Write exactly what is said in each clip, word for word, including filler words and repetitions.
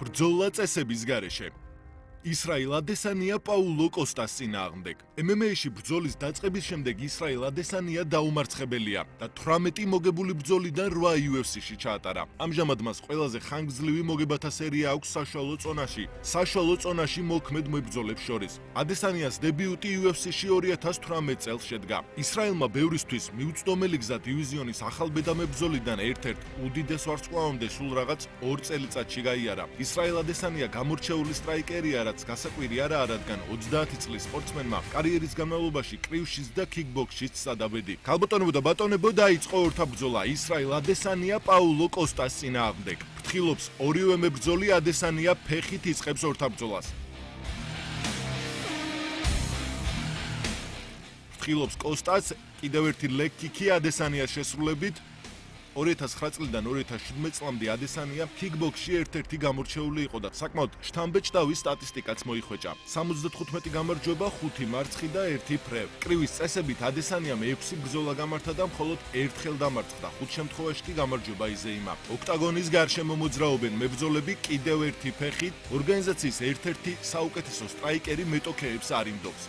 ბრძოლა წესების გარეშე. ისრაილ ადესანია პაულო კოსტას წინააღმდეგ. ემ ემ ეში ბრძოლის დაწყების შემდეგ ისრაილ ადესანია დაუმარცხებელია და თვრამეტი მოგებული ბრძოლიდან რვა იუ ეფ სი-ში ჩაატარა. ამჟამად მას ყველაზე ხანგრძლივი მოგებათა სერია აქვს საშუალო წონაში. საშუალო წონაში მოქმედ მებრძოლებს შორის. ადესანიას დებიუტი იუ ეფ სი-ში ორი ათას თვრამეტ წელს შედგა. ისრაილმა ბევრისთვის მიუწვდომელი გზა დივიზიონის ახალბედა მებრძოლიდან ერთ-ერთ უდიდეს ვარსკვლავამდე სულ რაღაც ორ წელიწადში გაიარა. ისრაილ ადესანია გამორჩეული სტრაიკერია, რაც გასაკვირი არაა, რადგან ოცდაათი წლის სპორტსმენმა კარიერის განმავლობაში კრივშიც და კიკბოქსშიც სადაბედი. ქალბატონებო და ბატონებო, დაიწყო ორთა ბრძოლა ისრაილ ადესანია პაულო კოსტას წინააღმდეგ. ფრთხილობს ორივე მებრძოლი, ადესანია ფეხით იწყებს ორთა ბრძოლას. ფრთხილობს კოსტას, კიდევ ერთი ლეგ კიკი ადესანიას შესრულებით. ორი ათას ცხრა წლიდან ორი ათას შვიდმეტ წლამდე ადესანია კიკბოქსში ერთ-ერთი გამორჩეული იყო და საკმაოდ შთამბეჭდავი სტატისტიკაც მოიხვეჭა. სამოცდათხუთმეტი გამარჯვება, ხუთი მარცხი და ერთი ფრევ. კრივის წესებით ადესანიამ ექვსი ბრძოლა გამართა და მხოლოდ ერთხელ დამარცხდა. ხუთ შემთხვევაში კი გამარჯვება იზეიმა. ოქტაგონის გარშემო მოძრაობენ მებრძოლები კიდევ ერთი ფეხით. ორგანიზაციის ერთ-ერთი საუკეთესო სტრაიკერი მეტოქეებს არ იმდობს.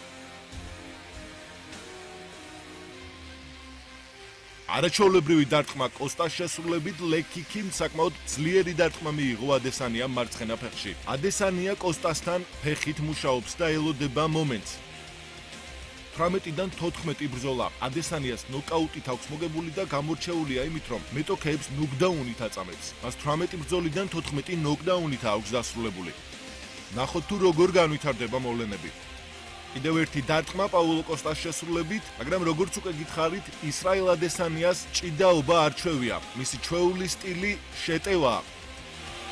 არაჩვეულებრივი დარტყმა კოსტას შესრულებით ლეგ კიკი საკმაოდ ძლიერი დარტყმა მიიღო ადესანიამ მარცხენა ფეხში. ადესანია კოსტასთან ფეხით მუშაობს და ელოდება მომენტს. თვრამეტიდან თოთხმეტი ბრძოლა. ადესანიას ნოკაუტით აქვს მოგებული და გამორჩეულია იმით, რომ მეტოქეებს ნოკდაუნით აწამებს. მას თვრამეტი ბრძოლიდან თოთხმეტი ნოკდაუნით აქვს დასრულებული. ნახოთ თუ როგორ განვითარდება მოვლენები. კიდევ ერთი დარტყმა პაულო კოსტას შესრულებით, მაგრამ როგორც უკვე გითხარით, ისრაილ ადესანიას ჭიდაობა არ ჩვევია. მისი ჩვეული სტილი შეტევა.